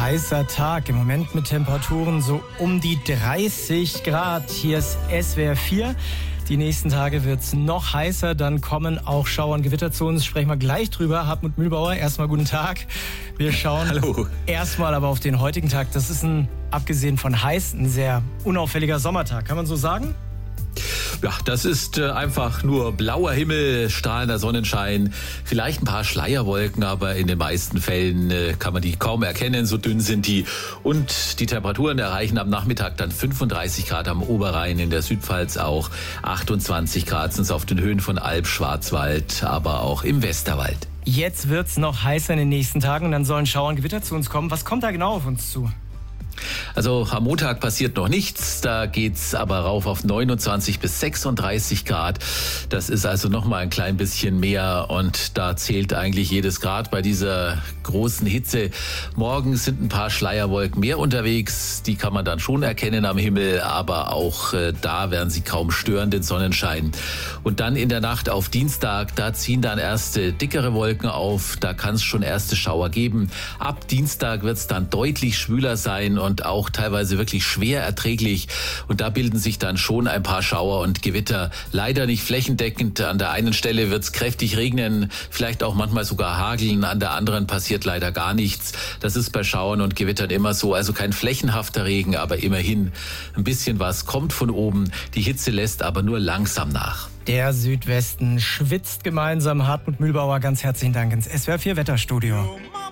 heißer Tag. Im Moment mit Temperaturen so um die 30 Grad. Hier ist SWR 4. Die nächsten Tage wird es noch heißer. Dann kommen auch Schauer und Gewitter zu uns. Sprechen wir gleich drüber. Hartmut Mühlbauer, erstmal guten Tag. Wir schauen erstmal aber auf den heutigen Tag. Das ist abgesehen von heiß, ein sehr unauffälliger Sommertag. Kann man so sagen? Ja, das ist einfach nur blauer Himmel, strahlender Sonnenschein, vielleicht ein paar Schleierwolken, aber in den meisten Fällen kann man die kaum erkennen, so dünn sind die. Und die Temperaturen erreichen am Nachmittag dann 35 Grad am Oberrhein, in der Südpfalz auch 28 Grad sind es auf den Höhen von Alb, Schwarzwald, aber auch im Westerwald. Jetzt wird's noch heißer in den nächsten Tagen und dann sollen Schauer und Gewitter zu uns kommen. Was kommt da genau auf uns zu? Also am Montag passiert noch nichts, da geht's aber rauf auf 29 bis 36 Grad. Das ist also noch mal ein klein bisschen mehr und da zählt eigentlich jedes Grad bei dieser großen Hitze. Morgen sind ein paar Schleierwolken mehr unterwegs, die kann man dann schon erkennen am Himmel, aber auch da werden sie kaum stören, den Sonnenschein. Und dann in der Nacht auf Dienstag, da ziehen dann erste dickere Wolken auf, da kann es schon erste Schauer geben. Ab Dienstag wird's dann deutlich schwüler sein und auch teilweise wirklich schwer erträglich. Und da bilden sich dann schon ein paar Schauer und Gewitter. Leider nicht flächendeckend. An der einen Stelle wird es kräftig regnen, vielleicht auch manchmal sogar hageln. An der anderen passiert leider gar nichts. Das ist bei Schauern und Gewittern immer so. Also kein flächenhafter Regen, aber immerhin ein bisschen was kommt von oben. Die Hitze lässt aber nur langsam nach. Der Südwesten schwitzt gemeinsam. Hartmut Mühlbauer, ganz herzlichen Dank ins SWR 4 Wetterstudio.